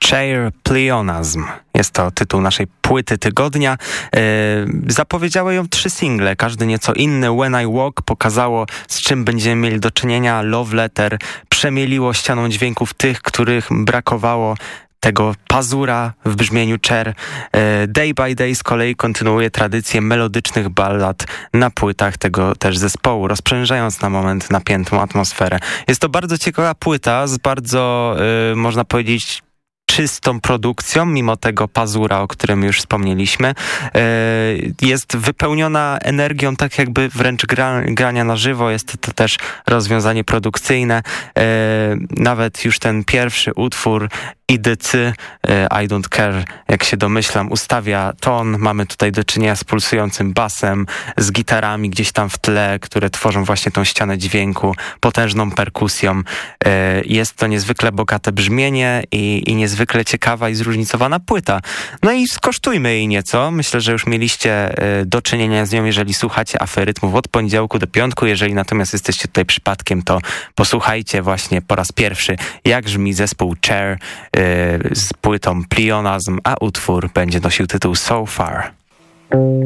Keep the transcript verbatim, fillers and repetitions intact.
Chair Pleonasm. Jest to tytuł naszej płyty tygodnia. Yy, zapowiedziały ją trzy single, każdy nieco inny. When I Walk pokazało, z czym będziemy mieli do czynienia. Love Letter przemieliło ścianą dźwięków tych, których brakowało tego pazura w brzmieniu Cher. Day by Day z kolei kontynuuje tradycję melodycznych ballad na płytach tego też zespołu, rozprężając na moment napiętą atmosferę. Jest to bardzo ciekawa płyta z bardzo, yy, można powiedzieć, czystą produkcją, mimo tego pazura, o którym już wspomnieliśmy. Jest wypełniona energią, tak jakby wręcz gra, grania na żywo. Jest to też rozwiązanie produkcyjne. Nawet już ten pierwszy utwór I D C, I Don't Care, jak się domyślam, ustawia ton. Mamy tutaj do czynienia z pulsującym basem, z gitarami gdzieś tam w tle, które tworzą właśnie tą ścianę dźwięku, potężną perkusją. Jest to niezwykle bogate brzmienie i, i niezwykle ciekawa i zróżnicowana płyta. No i skosztujmy jej nieco. Myślę, że już mieliście do czynienia z nią, jeżeli słuchacie Aferytmów od poniedziałku do piątku. Jeżeli natomiast jesteście tutaj przypadkiem, to posłuchajcie właśnie po raz pierwszy, jak brzmi zespół Cher z płytą Pleonasm, a utwór będzie nosił tytuł So Far.